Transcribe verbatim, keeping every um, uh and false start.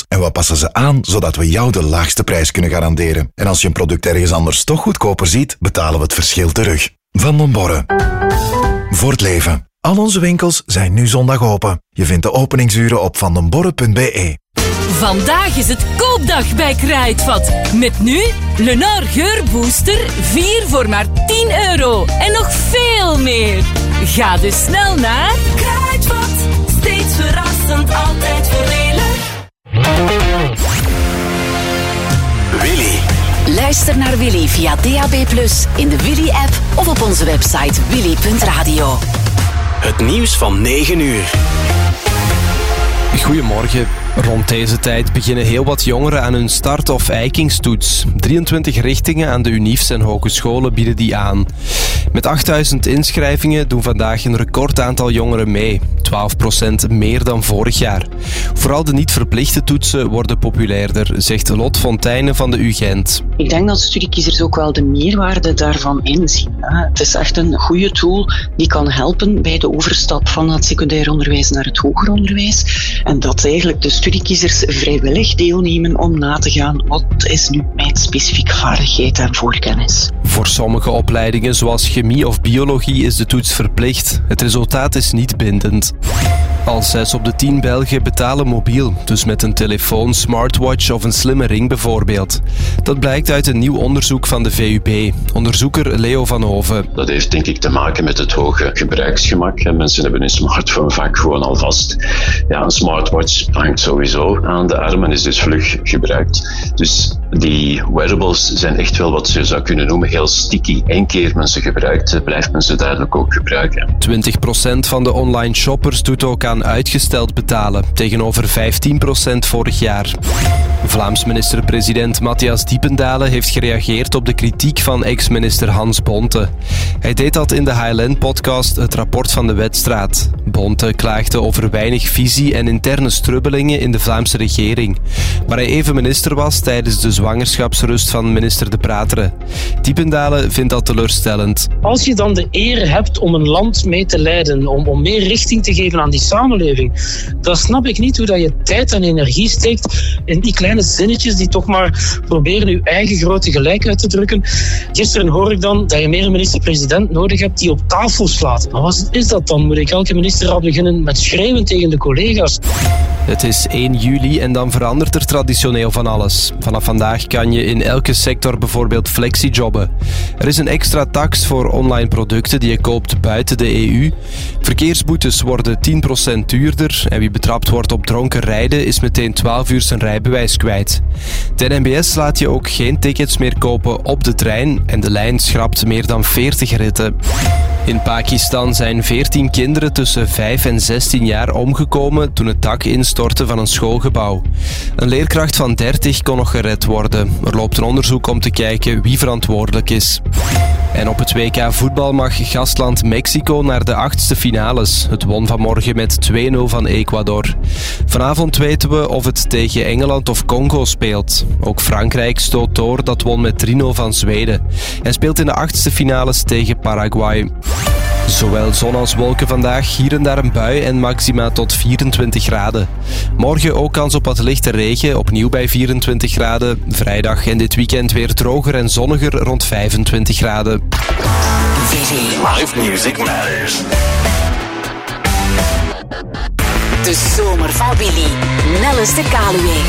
En we passen ze aan, zodat we jou de laagste prijs kunnen garanderen. En als je een product ergens anders toch goedkoper ziet, betalen we het verschil terug. Van den Borre. Voor het leven. Al onze winkels zijn nu zondag open. Je vindt de openingsuren op vandenborre punt b e. Vandaag is het koopdag bij Kruidvat. Met nu Lenor Geurbooster, vier voor maar tien euro. En nog veel meer. Ga dus snel naar Kruidvat. Steeds verrassend, altijd voordelig. Willy. Luister naar Willy via D A B plus, in de Willy-app of op onze website willy punt radio. Het nieuws van negen uur. Goedemorgen. Rond deze tijd beginnen heel wat jongeren aan hun start- of eikingstoets. drieëntwintig richtingen aan de uniefs en hogescholen bieden die aan. Met achtduizend inschrijvingen doen vandaag een recordaantal jongeren mee. twaalf procent meer dan vorig jaar. Vooral de niet verplichte toetsen worden populairder, zegt Lot Fontijne van de U Gent. Ik denk dat studiekiezers ook wel de meerwaarde daarvan inzien. Het is echt een goede tool die kan helpen bij de overstap van het secundair onderwijs naar het hoger onderwijs. En dat eigenlijk de studiekiezers vrijwillig deelnemen om na te gaan wat is nu mijn specifieke vaardigheid en voorkennis. Voor sommige opleidingen zoals chemie of biologie is de toets verplicht. Het resultaat is niet bindend. Al zes op de tien Belgen betalen mobiel, dus met een telefoon, smartwatch of een slimme ring bijvoorbeeld. Dat blijkt uit een nieuw onderzoek van de V U B. Onderzoeker Leo van Hoven. Dat heeft denk ik te maken met het hoge gebruiksgemak. Mensen hebben hun smartphone vaak gewoon al vast. Ja, een smartwatch hangt sowieso aan de arm en is dus vlug gebruikt. Dus die wearables zijn echt wel wat je zou kunnen noemen heel sticky. Eén keer men ze gebruikt, blijft men ze duidelijk ook gebruiken. twintig procent van de online shoppers doet ook aan uitgesteld betalen, tegenover vijftien procent vorig jaar. Vlaams minister-president Matthias Diependalen heeft gereageerd op de kritiek van ex-minister Hans Bonte. Hij deed dat in de H L N-podcast Het Rapport van de Wetstraat. Bonte klaagde over weinig visie en interne strubbelingen in de Vlaamse regering, waar hij even minister was tijdens de zwangerschapsrust van minister De Prateren. Diependalen vindt dat teleurstellend. Als je dan de eer hebt om een land mee te leiden, om, om meer richting te geven aan die samenleving, dan snap ik niet hoe dat je tijd en energie steekt in die kleine zinnetjes die toch maar proberen je eigen grote gelijk uit te drukken. Gisteren hoor ik dan dat je meer een minister-president nodig hebt die op tafel slaat. Maar wat is dat dan? Moet ik elke minister al beginnen met schreeuwen tegen de collega's? Het is één juli en dan verandert er traditioneel van alles. Vanaf vandaag kan je in elke sector bijvoorbeeld flexijobben. Er is een extra tax voor online producten die je koopt buiten de E U. Verkeersboetes worden tien procent duurder en wie betrapt wordt op dronken rijden is meteen twaalf uur zijn rijbewijs kwijt. De N M B S laat je ook geen tickets meer kopen op de trein en de lijn schrapt meer dan veertig ritten. In Pakistan zijn veertien kinderen tussen vijf en zestien jaar omgekomen toen het dak instortte van een schoolgebouw. Een leerkracht van dertig kon nog gered worden. Er loopt een onderzoek om te kijken wie verantwoordelijk is. En op het W K voetbal mag gastland Mexico naar de achtste finales. Het won vanmorgen met twee nul van Ecuador. Vanavond weten we of het tegen Engeland of Congo speelt. Ook Frankrijk stoot door, dat won met drie nul van Zweden. En speelt in de achtste finales tegen Paraguay. Zowel zon als wolken vandaag, hier en daar een bui en maxima tot vierentwintig graden. Morgen ook kans op wat lichte regen, opnieuw bij vierentwintig graden. Vrijdag en dit weekend weer droger en zonniger rond vijfentwintig graden. Live music matters. De zomer van Willy. Nelles de Kaluwe.